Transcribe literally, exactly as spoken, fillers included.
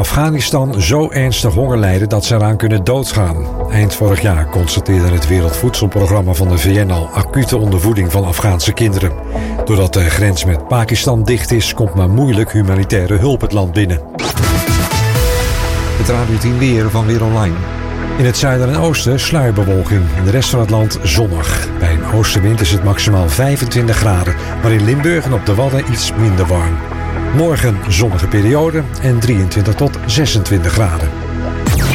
Afghanistan zo ernstig honger lijden dat ze eraan kunnen doodgaan. Eind vorig jaar constateerde het Wereldvoedselprogramma van de V N al acute ondervoeding van Afghaanse kinderen. Doordat de grens met Pakistan dicht is, komt maar moeilijk humanitaire hulp het land binnen. Het Radio tien weer van Weer Online. In het zuiden en oosten sluierbewolking. In de rest van het land zonnig. Bij een oostenwind is het maximaal vijfentwintig graden, maar in Limburg en op de Wadden iets minder warm. Morgen zonnige periode en drieëntwintig tot zesentwintig graden.